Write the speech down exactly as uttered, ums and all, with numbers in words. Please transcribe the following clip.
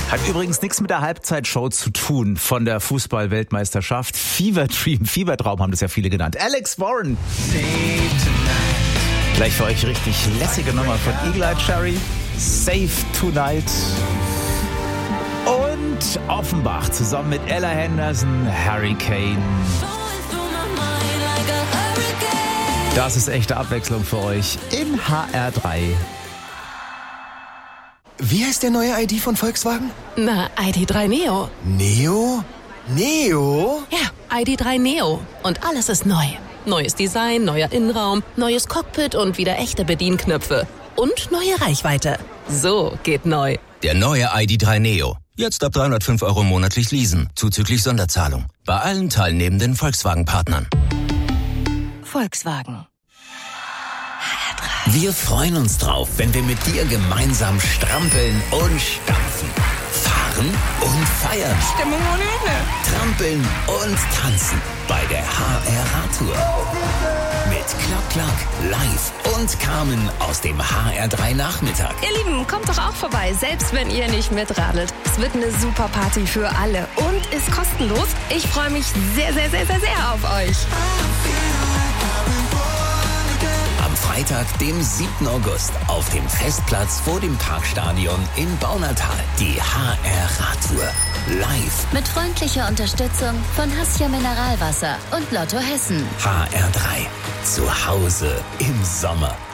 Hat übrigens nichts mit der Halbzeitshow zu tun von der Fußball-Weltmeisterschaft. Fever Dream, Fiebertraum haben das ja viele genannt. Alex Warren. Gleich für euch richtig lässige Nummer von Eagle Eye Cherry. Save Tonight. Und Offenbach zusammen mit Ella Henderson, Hurricane. Das ist echte Abwechslung für euch in H R drei. Wie heißt der neue I D von Volkswagen? Na, I D drei Neo. Neo? Neo? Ja, I D drei Neo. Und alles ist neu. Neues Design, neuer Innenraum, neues Cockpit und wieder echte Bedienknöpfe. Und neue Reichweite. So geht neu. Der neue I D drei Neo. Jetzt ab dreihundertfünf Euro monatlich leasen, zuzüglich Sonderzahlung. Bei allen teilnehmenden Volkswagen-Partnern. Volkswagen. Wir freuen uns drauf, wenn wir mit dir gemeinsam strampeln und stampfen. Fahren und feiern. Stimmung ohne Ende. Trampeln und tanzen bei der H R Radtour. Mit Klock Klock, Live und Carmen aus dem H R drei Nachmittag. Ihr Lieben, kommt doch auch vorbei, selbst wenn ihr nicht mitradelt. Es wird eine super Party für alle und ist kostenlos. Ich freue mich sehr, sehr, sehr, sehr, sehr auf euch. Am Freitag, dem siebten August, auf dem Festplatz vor dem Parkstadion in Baunatal. Die H R Radtour. Live. Mit freundlicher Unterstützung von Hassia Mineralwasser und Lotto Hessen. H R drei. Zu Hause im Sommer.